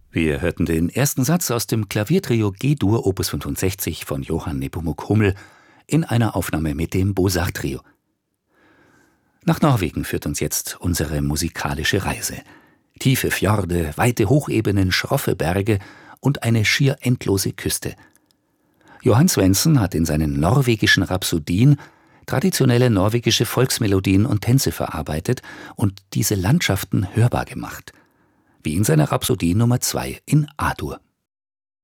Wir hörten den ersten Satz aus dem Klaviertrio G-Dur Opus 65 von Johann Nepomuk Hummel in einer Aufnahme mit dem Beaux-Arts-Trio. Nach Norwegen führt uns jetzt unsere musikalische Reise. Tiefe Fjorde, weite Hochebenen, schroffe Berge und eine schier endlose Küste. Johann Svendsen hat in seinen norwegischen Rhapsodien traditionelle norwegische Volksmelodien und Tänze verarbeitet und diese Landschaften hörbar gemacht. Wie in seiner Rhapsodie Nummer 2 in A-Dur.